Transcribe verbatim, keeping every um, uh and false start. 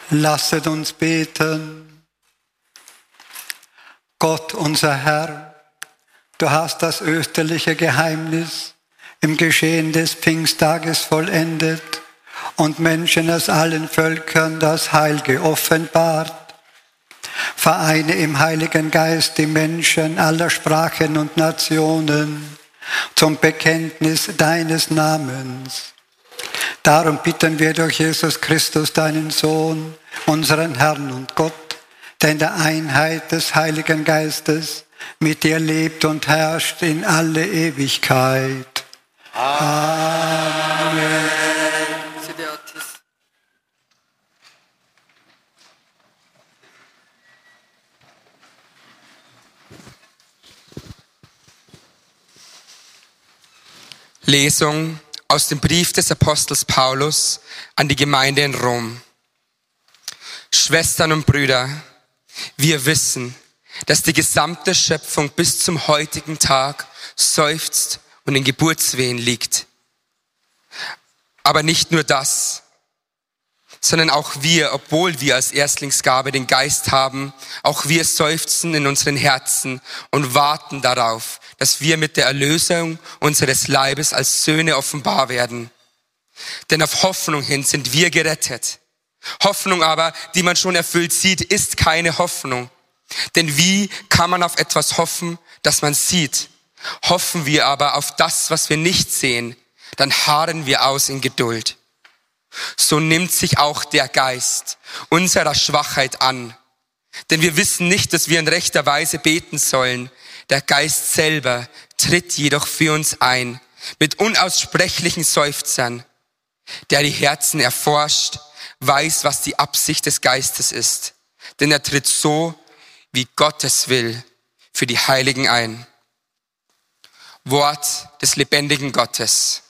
Lasset uns beten. Gott, unser Herr, du hast das österliche Geheimnis im Geschehen des Pfingsttages vollendet und Menschen aus allen Völkern das Heil geoffenbart. Vereine im Heiligen Geist die Menschen aller Sprachen und Nationen zum Bekenntnis deines Namens. Darum bitten wir durch Jesus Christus, deinen Sohn, unseren Herrn und Gott, der in der Einheit des Heiligen Geistes mit dir lebt und herrscht in alle Ewigkeit. Amen. Lesung aus dem Brief des Apostels Paulus an die Gemeinde in Rom. Schwestern und Brüder, wir wissen, dass die gesamte Schöpfung bis zum heutigen Tag seufzt und in Geburtswehen liegt. Aber nicht nur das, sondern auch wir, obwohl wir als Erstlingsgabe den Geist haben, auch wir seufzen in unseren Herzen und warten darauf, dass wir mit der Erlösung unseres Leibes als Söhne offenbar werden. Denn auf Hoffnung hin sind wir gerettet. Hoffnung aber, die man schon erfüllt sieht, ist keine Hoffnung. Denn wie kann man auf etwas hoffen, das man sieht? Hoffen wir aber auf das, was wir nicht sehen, dann harren wir aus in Geduld. So nimmt sich auch der Geist unserer Schwachheit an. Denn wir wissen nicht, dass wir in rechter Weise beten sollen. Der Geist selber tritt jedoch für uns ein, mit unaussprechlichen Seufzern. Der die Herzen erforscht, weiß, was die Absicht des Geistes ist. Denn er tritt so, wie Gott es will, für die Heiligen ein. Wort des lebendigen Gottes.